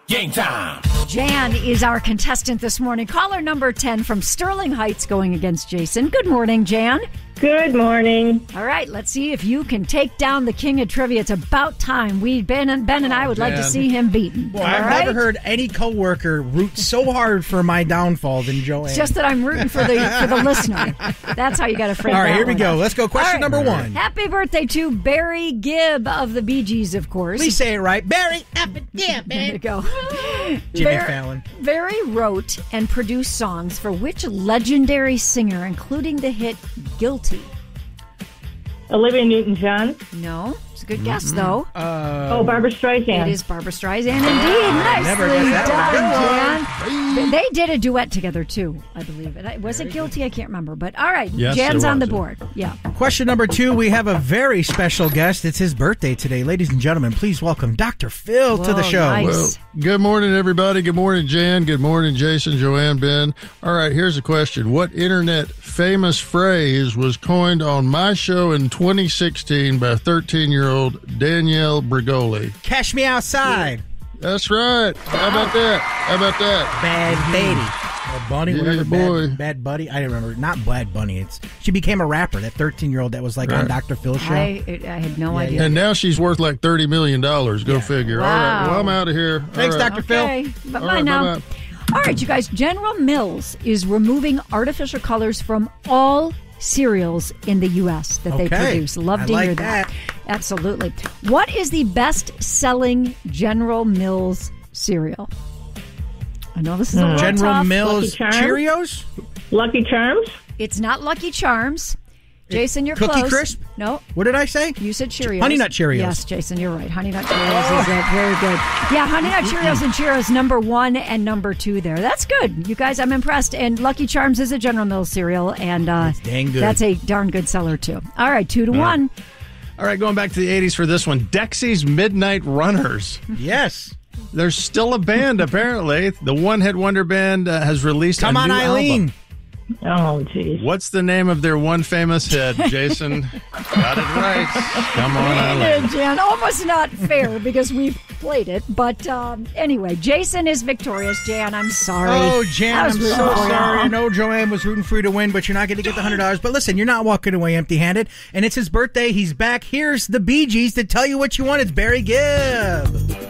Game time. Jan is our contestant this morning. Caller number 10 from Sterling Heights going against Jason. Good morning, Jan. Good morning. All right, let's see if you can take down the king of trivia. It's about time. Ben and I would like to see him beaten. Well, I've never heard any coworker root so hard for my downfall than Joanne. It's just that I'm rooting for the listener. That's how you got to frame it. All right, here we go. Let's go. Question number 1. Happy birthday to Barry Gibb of the Bee Gees, of course. Please say it right. Barry. There you go. Jimmy Fallon. Barry wrote and produced songs for which legendary singer, including the hit Guilty? Olivia Newton-John. No. It's a good guess, though. Barbara Streisand. It is Barbara Streisand, indeed. Nicely done, Jan. They did a duet together, too, I believe. Was it Guilty? I can't remember. But all right, yes, Jan's on the board. Yeah. Question number 2. We have a very special guest. It's his birthday today. Ladies and gentlemen, please welcome Dr. Phil to the show. Nice. Well, good morning, everybody. Good morning, Jan. Good morning, Jason, Joanne, Ben. All right, here's a question. What internet famous phrase was coined on my show in 2016 by 13-year-old Danielle Brigoli? Cash me outside. That's right. How about that? Bad Baby. Or Bunny, Yeah, whatever. boy. Bad Buddy. I don't remember. Not Bad Bunny. She became a rapper, that 13-year-old that was like on Dr. Phil's show. I had no idea. And now she's worth like $30 million. Go figure. Wow. All right. Well, I'm out of here. Thanks, All right. Dr. Phil. Okay. Bye All right, now. bye-bye. All right, you guys. General Mills is removing artificial colors from all cereals in the U.S. that they produce. Love to hear that. Absolutely. What is the best-selling General Mills cereal? I know this is a little General tough. Mills Lucky Charms? Cheerios? Lucky Charms. It's not Lucky Charms. Jason, you're Cookie close. Crisp? No. What did I say? You said Cheerios. Honey Nut Cheerios. Yes, Jason, you're right. Honey Nut Cheerios is very good. Yeah, Honey Nut Cheerios and Cheerios number 1 and number 2 there. That's good. You guys, I'm impressed. And Lucky Charms is a General Mills cereal, and dang good. That's a darn good seller, too. All right, 2-1. All right, going back to the 80s for this one. Dexy's Midnight Runners. Yes. There's still a band, apparently. The one-hit wonder band has released Come a on, new Eileen. album. Oh, geez. What's the name of their one famous hit, Jason? Got it right. Come on, Eileen. Jan, almost not fair because we've played it. But anyway, Jason is victorious. Jan, I'm sorry. Oh, Jan, I was I'm rooting so for you. sorry. I know Joanne was rooting for you to win, but you're not going to get the $100. But listen, you're not walking away empty-handed. And it's his birthday. He's back. Here's the Bee Gees to tell you what you want. It's Barry Gibb.